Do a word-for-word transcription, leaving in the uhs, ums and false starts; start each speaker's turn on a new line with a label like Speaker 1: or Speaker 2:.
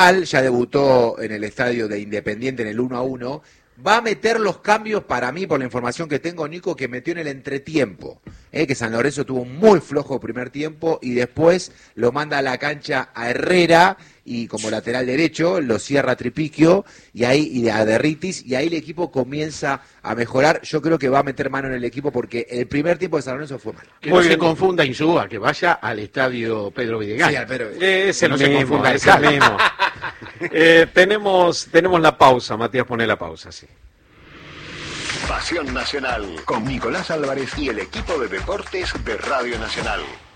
Speaker 1: ya debutó en el estadio de Independiente en el uno a uno. Va a meter los cambios para mí, por la información que tengo, Nico, que metió en el entretiempo. Eh, que San Lorenzo tuvo un muy flojo primer tiempo y después lo manda a la cancha a Herrera y como lateral derecho lo cierra Tripiquio y ahí y a Derritis y ahí el equipo comienza a mejorar. Yo creo que va a meter mano en el equipo porque el primer tiempo de San Lorenzo fue malo.
Speaker 2: Que no se confunda Insúa, que vaya al estadio Pedro Videgain.
Speaker 1: Sí, al Pedro Videgain.
Speaker 2: Eh, ese
Speaker 3: no
Speaker 2: mismo,
Speaker 3: se confunda,
Speaker 2: es el mismo. eh, tenemos, tenemos la pausa, Matías, pone la pausa, sí.
Speaker 4: Pasión Nacional con Nicolás Álvarez y el equipo de deportes de Radio Nacional.